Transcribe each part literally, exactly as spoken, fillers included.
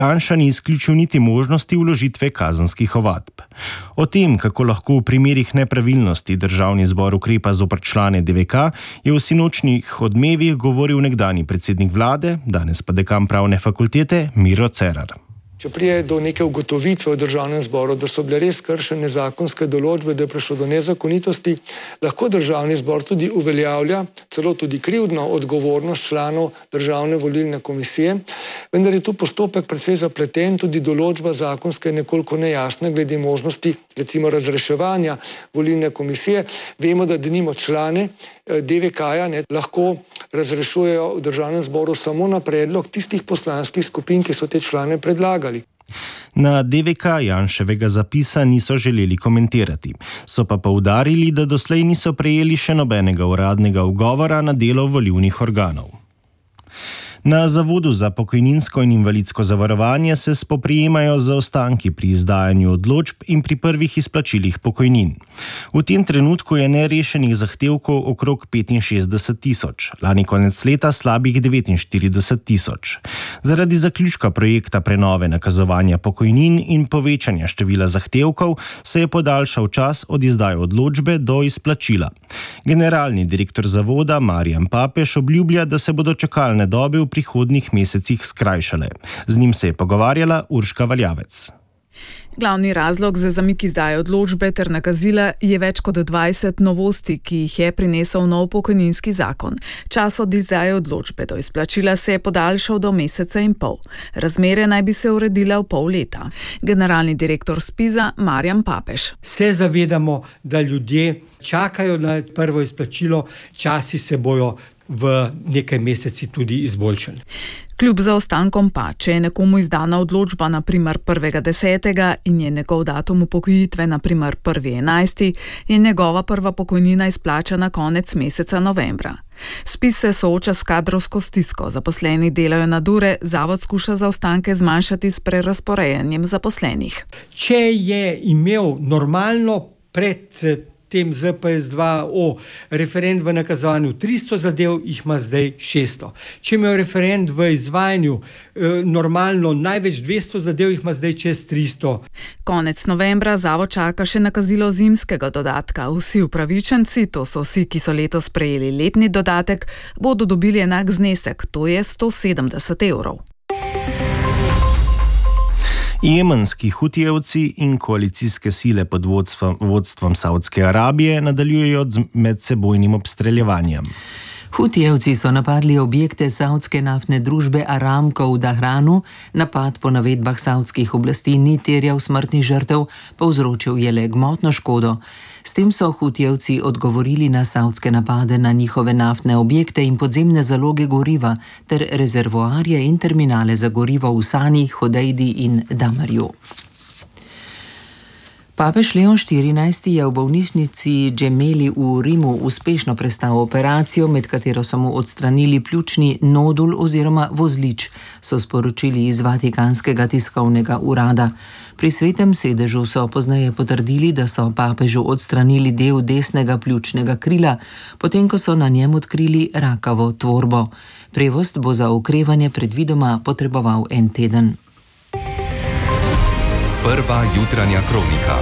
Janša ni izključil niti možnosti vložitve kazenskih ovadb. O tem, kako lahko v primerih nepravilnosti državni zbor ukrepa zoper člane D V K, je v sinočnjih Odmevih govoril nekdanji predsednik vlade, danes pa dekan pravne fakultete Miro Cerar. Če prije do neke ugotovitve v državnem zboru, da so bile res kršene zakonske določbe, da je prišlo do nezakonitosti, lahko državni zbor tudi uveljavlja, celo tudi krivdno odgovornost članov državne volilne komisije, vendar je tu postopek precej zapleten, tudi določba zakonske nekoliko nejasna glede možnosti, recimo razreševanja volilne komisije. Vemo, da denimo člane D V K-ja ne, lahko razrešujejo v državnem zboru samo na predlog tistih poslanskih skupin, ki so te člane predlagali. Na D V K Janševega zapisa niso želeli komentirati, so pa poudarili, da doslej niso prejeli še nobenega uradnega ugovora na delo volilnih organov. Na Zavodu za pokojninsko in invalidsko zavarovanje se spoprijemajo z zaostanki pri izdajanju odločb in pri prvih izplačilih pokojnin. V tem trenutku je nerešenih zahtevkov okrog petinšestdeset tisoč, lani konec leta slabih devetinštirideset tisoč. Zaradi zaključka projekta prenove nakazovanja pokojnin in povečanja števila zahtevkov se je podaljšal čas od izdaje odločbe do izplačila. Generalni direktor zavoda Marjan Papež obljublja, da se bodo čakalne dobe v prihodnjih mesecih skrajšale. Z njim se je pogovarjala Urška Valjavec. Glavni razlog za zamik izdaje odločbe ter nakazila je več kot dvajset novosti, ki jih je prinesel nov pokojninski zakon. Čas od izdaje odločbe do izplačila se je podaljšal do meseca in pol. Razmere naj bi se uredile v pol leta. Generalni direktor Spiza Marjan Papež. Se zavedamo, da ljudje čakajo na prvo izplačilo, časi se bojo v nekaj meseci tudi izboljšali. Kljub zaostankom pa, če je nekomu izdana odločba na primer prvega desetega in je njegov datum upokojitve na primer prvi enajsti, je njegova prva pokojnina izplačana konec meseca novembra. Spis se sooča s kadrovsko stisko, zaposleni delajo nadure, zavod skuša zaostanke zmanjšati s prerazporejanjem zaposlenih. Če je imel normalno pred tem Z P S dva O referent v nakazovanju tristo zadev, jih ima zdaj šeststo. Če ima referent v izvajanju eh, normalno največ dvesto zadev, jih ima zdaj čez tristo. Konec novembra zavod čaka še nakazilo zimskega dodatka. Vsi upravičenci, to so vsi, ki so letos prejeli letni dodatek, bodo dobili enak znesek, to je sto sedemdeset evrov. Jemenski hutijevci in koalicijske sile pod vodstvom, vodstvom Saudske Arabije nadaljujejo z medsebojnim obstreljevanjem. Hutijevci so napadli objekte saudske naftne družbe Aramco v Dahranu. Napad po navedbah saudskih oblasti ni terjal smrtnih žrtev, povzročil je le gmotno škodo. S tem so Hutijevci odgovorili na saudske napade na njihove naftne objekte in podzemne zaloge goriva ter rezervoarje in terminale za gorivo v Sani, Hodejdi in Damarju. Papež Leon štirinajsti je v bolnišnici Gemelli v Rimu uspešno prestal operacijo, med katero so mu odstranili pljučni nodul oziroma vozlič, so sporočili iz Vatikanskega tiskovnega urada. Pri svetem sedežu so pozneje potrdili, da so papežu odstranili del desnega pljučnega krila, potem ko so na njem odkrili rakavo tvorbo. Prevost bo za okrevanje predvidoma potreboval en teden. Prva jutranja kronika.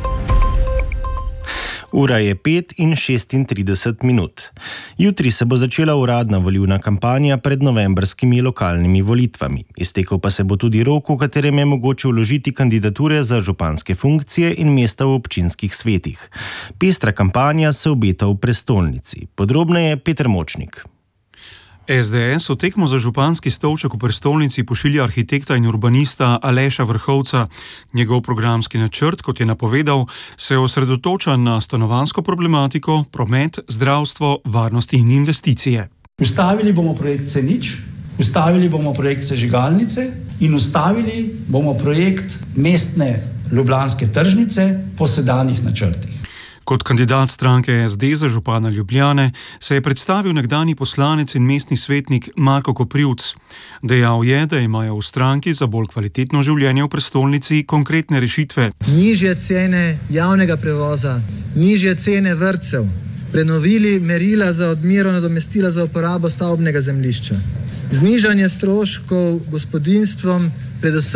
Ura je pet in šestintrideset minut. Jutri se bo začela uradna volilna kampanja pred novembrskimi lokalnimi volitvami. Iztekel pa se bo tudi rok, v katerem je mogoče vložiti kandidature za županske funkcije in mesta v občinskih svetih. Pestra kampanja se obeta v prestolnici. Podrobneje Peter Močnik. S D S v tekmo za županski stolček v prestolnici pošilja arhitekta in urbanista Aleša Vrhovca. Njegov programski načrt, kot je napovedal, se osredotoča na stanovanjsko problematiko, promet, zdravstvo, varnost in investicije. Ustavili bomo projekt C nič, ustavili bomo projekt sežigalnice in ustavili bomo projekt mestne ljubljanske tržnice po sedanjih načrtih. Kot kandidat stranke S D za župana Ljubljane se je predstavil nekdanji poslanec in mestni svetnik Marko Koprivc. Dejal je, da imajo v stranki za bolj kvalitetno življenje v prestolnici konkretne rešitve. Nižje cene javnega prevoza, nižje cene vrtcev, prenovili merila za odmero nadomestila za uporabo stavbnega zemljišča, znižanje stroškov gospodinjstvom predvsem